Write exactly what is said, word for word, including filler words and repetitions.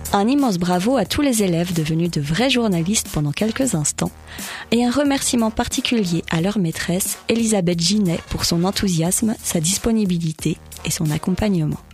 Un immense bravo à tous les élèves devenus de vrais journalistes pendant quelques instants et un remerciement particulier à leur maîtresse, Elisabeth Ginet, pour son enthousiasme, sa disponibilité et son accompagnement.